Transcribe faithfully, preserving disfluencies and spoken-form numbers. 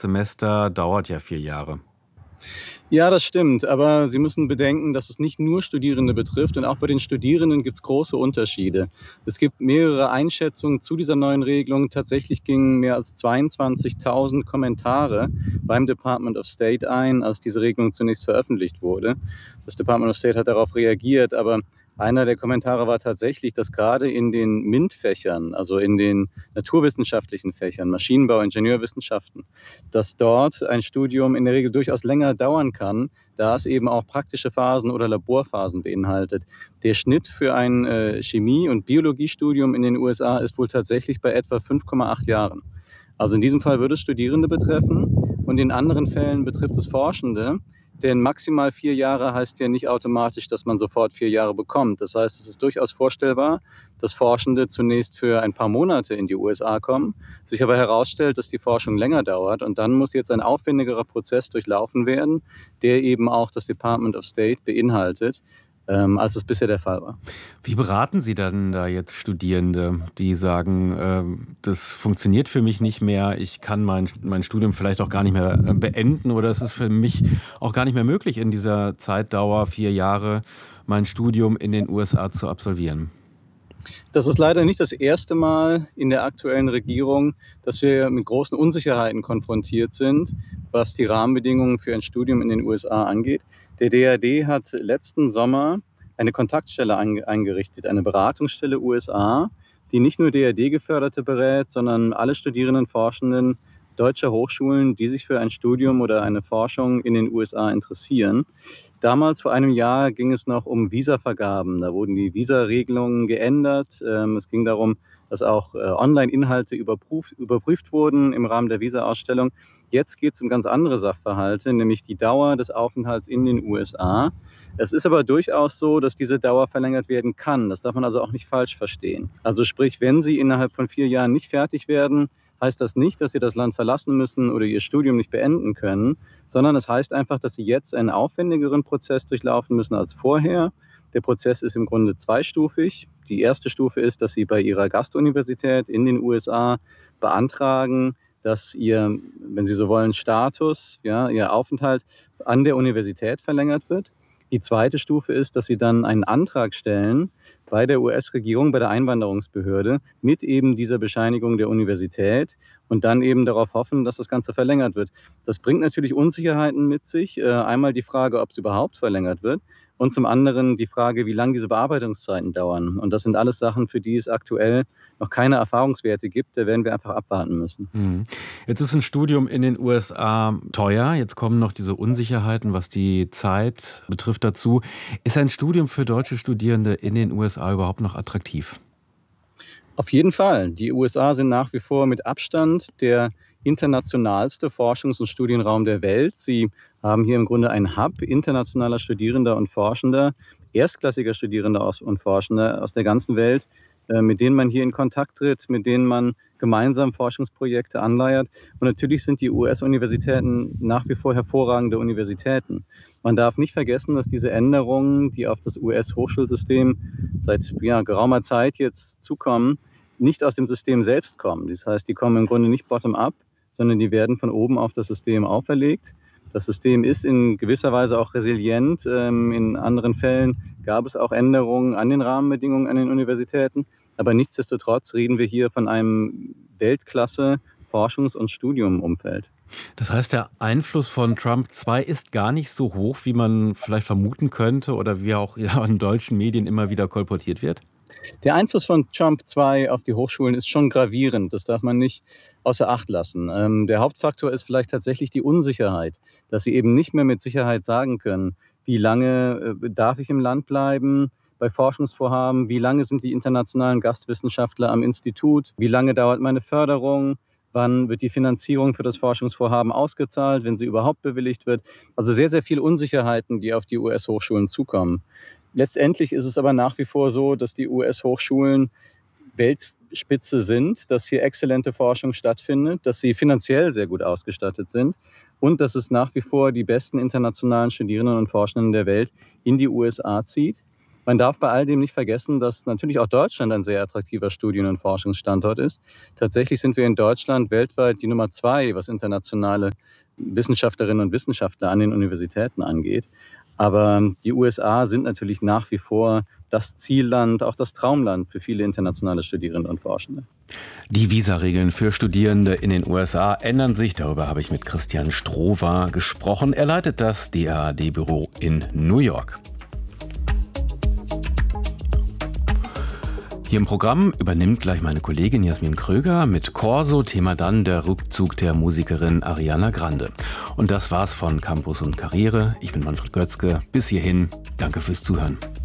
Semester dauert ja vier Jahre. Ja, das stimmt, aber Sie müssen bedenken, dass es nicht nur Studierende betrifft und auch bei den Studierenden gibt es große Unterschiede. Es gibt mehrere Einschätzungen zu dieser neuen Regelung. Tatsächlich gingen mehr als zweiundzwanzigtausend Kommentare beim Department of State ein, als diese Regelung zunächst veröffentlicht wurde. Das Department of State hat darauf reagiert, aber einer der Kommentare war tatsächlich, dass gerade in den MINT-Fächern, also in den naturwissenschaftlichen Fächern, Maschinenbau, Ingenieurwissenschaften, dass dort ein Studium in der Regel durchaus länger dauern kann, da es eben auch praktische Phasen oder Laborphasen beinhaltet. Der Schnitt für ein äh, Chemie- und Biologiestudium in den U S A ist wohl tatsächlich bei etwa fünf Komma acht Jahren. Also in diesem Fall würde es Studierende betreffen und in anderen Fällen betrifft es Forschende. Denn maximal vier Jahre heißt ja nicht automatisch, dass man sofort vier Jahre bekommt. Das heißt, es ist durchaus vorstellbar, dass Forschende zunächst für ein paar Monate in die U S A kommen, sich aber herausstellt, dass die Forschung länger dauert und dann muss jetzt ein aufwendigerer Prozess durchlaufen werden, der eben auch das Department of State beinhaltet, ähm, als es bisher der Fall war. Wie beraten Sie dann da jetzt Studierende, die sagen, ähm, das funktioniert für mich nicht mehr, ich kann mein, mein Studium vielleicht auch gar nicht mehr äh, beenden oder es ist für mich auch gar nicht mehr möglich, in dieser Zeitdauer, vier Jahre, mein Studium in den U S A zu absolvieren? Das ist leider nicht das erste Mal in der aktuellen Regierung, dass wir mit großen Unsicherheiten konfrontiert sind, was die Rahmenbedingungen für ein Studium in den U S A angeht. Der D R D hat letzten Sommer eine Kontaktstelle eingerichtet, eine Beratungsstelle U S A, die nicht nur D R D-Geförderte berät, sondern alle Studierenden, Forschenden deutscher Hochschulen, die sich für ein Studium oder eine Forschung in den U S A interessieren. Damals, vor einem Jahr, ging es noch um Visavergaben. Da wurden die Visaregelungen geändert. Es ging darum, dass auch Online-Inhalte überprüft, überprüft wurden im Rahmen der Visa-Ausstellung. Jetzt geht es um ganz andere Sachverhalte, nämlich die Dauer des Aufenthalts in den U S A. Es ist aber durchaus so, dass diese Dauer verlängert werden kann. Das darf man also auch nicht falsch verstehen. Also sprich, wenn Sie innerhalb von vier Jahren nicht fertig werden, heißt das nicht, dass Sie das Land verlassen müssen oder Ihr Studium nicht beenden können, sondern es heißt einfach, dass Sie jetzt einen aufwendigeren Prozess durchlaufen müssen als vorher. Der Prozess ist im Grunde zweistufig. Die erste Stufe ist, dass Sie bei Ihrer Gastuniversität in den U S A beantragen, dass Ihr, wenn Sie so wollen, Status, ja, Ihr Aufenthalt an der Universität verlängert wird. Die zweite Stufe ist, dass Sie dann einen Antrag stellen bei der U S-Regierung, bei der Einwanderungsbehörde mit eben dieser Bescheinigung der Universität und dann eben darauf hoffen, dass das Ganze verlängert wird. Das bringt natürlich Unsicherheiten mit sich. Einmal die Frage, ob es überhaupt verlängert wird und zum anderen die Frage, wie lange diese Bearbeitungszeiten dauern. Und das sind alles Sachen, für die es aktuell noch keine Erfahrungswerte gibt. Da werden wir einfach abwarten müssen. Mhm. Jetzt ist ein Studium in den U S A teuer. Jetzt kommen noch diese Unsicherheiten, was die Zeit betrifft, dazu. Ist ein Studium für deutsche Studierende in den U S A überhaupt noch attraktiv? Auf jeden Fall. Die U S A sind nach wie vor mit Abstand der internationalste Forschungs- und Studienraum der Welt. Sie haben hier im Grunde einen Hub internationaler Studierender und Forschender, erstklassiger Studierender und Forschender aus der ganzen Welt, mit denen man hier in Kontakt tritt, mit denen man gemeinsam Forschungsprojekte anleiert. Und natürlich sind die U S-Universitäten nach wie vor hervorragende Universitäten. Man darf nicht vergessen, dass diese Änderungen, die auf das U S-Hochschulsystem seit ja, geraumer Zeit jetzt zukommen, nicht aus dem System selbst kommen. Das heißt, die kommen im Grunde nicht bottom-up, sondern die werden von oben auf das System auferlegt. Das System ist in gewisser Weise auch resilient. In anderen Fällen gab es auch Änderungen an den Rahmenbedingungen an den Universitäten. Aber nichtsdestotrotz reden wir hier von einem Weltklasse-Forschungs- und Studiumumfeld. Das heißt, der Einfluss von Trump zwei ist gar nicht so hoch, wie man vielleicht vermuten könnte oder wie auch ja, in deutschen Medien immer wieder kolportiert wird? Der Einfluss von Trump zwei auf die Hochschulen ist schon gravierend. Das darf man nicht außer Acht lassen. Ähm, der Hauptfaktor ist vielleicht tatsächlich die Unsicherheit, dass sie eben nicht mehr mit Sicherheit sagen können, wie lange äh, darf ich im Land bleiben bei Forschungsvorhaben, wie lange sind die internationalen Gastwissenschaftler am Institut, wie lange dauert meine Förderung, wann wird die Finanzierung für das Forschungsvorhaben ausgezahlt, wenn sie überhaupt bewilligt wird. Also sehr, sehr viele Unsicherheiten, die auf die U S-Hochschulen zukommen. Letztendlich ist es aber nach wie vor so, dass die U S-Hochschulen Weltspitze sind, dass hier exzellente Forschung stattfindet, dass sie finanziell sehr gut ausgestattet sind und dass es nach wie vor die besten internationalen Studierenden und Forschenden der Welt in die U S A zieht. Man darf bei all dem nicht vergessen, dass natürlich auch Deutschland ein sehr attraktiver Studien- und Forschungsstandort ist. Tatsächlich sind wir in Deutschland weltweit die Nummer zwei, was internationale Wissenschaftlerinnen und Wissenschaftler an den Universitäten angeht. Aber die U S A sind natürlich nach wie vor das Zielland, auch das Traumland für viele internationale Studierende und Forschende. Die Visaregeln für Studierende in den U S A ändern sich. Darüber habe ich mit Christian Strohwer gesprochen. Er leitet das D A A D-Büro in New York. Hier im Programm übernimmt gleich meine Kollegin Jasmin Kröger mit Corso, Thema dann der Rückzug der Musikerin Ariana Grande. Und das war's von Campus und Karriere. Ich bin Manfred Götzke. Bis hierhin, danke fürs Zuhören.